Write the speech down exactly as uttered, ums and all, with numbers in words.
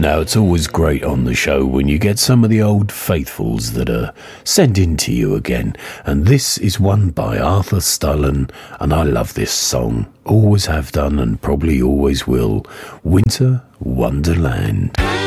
Now, it's always great on the show when you get some of the old faithfuls that are sent in to you again. And this is one by Arthur Stullen, and I love this song. Always have done and probably always will. Winter Wonderland.